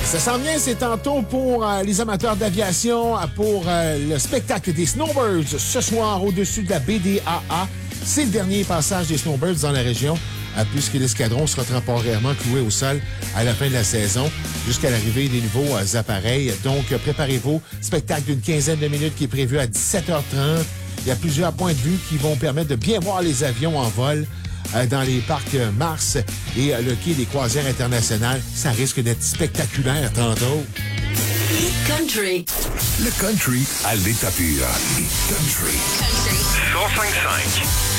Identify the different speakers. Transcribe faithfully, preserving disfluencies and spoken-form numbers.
Speaker 1: Ça s'en vient, c'est tantôt pour euh, les amateurs d'aviation, pour euh, le spectacle des Snowbirds ce soir au-dessus de la B D A A. C'est le dernier passage des Snowbirds dans la région, euh, puisque l'escadron sera temporairement cloué au sol à la fin de la saison jusqu'à l'arrivée des nouveaux euh, appareils. Donc, euh, préparez-vous. Spectacle d'une quinzaine de minutes qui est prévu à dix-sept heures trente. Il y a plusieurs points de vue qui vont permettre de bien voir les avions en vol euh, dans les parcs euh, Mars et euh, le quai des croisières internationales. Ça risque d'être spectaculaire tantôt.
Speaker 2: Country.
Speaker 3: Le country à l'état pur. Country.
Speaker 2: Country.
Speaker 3: cent cinq virgule cinq.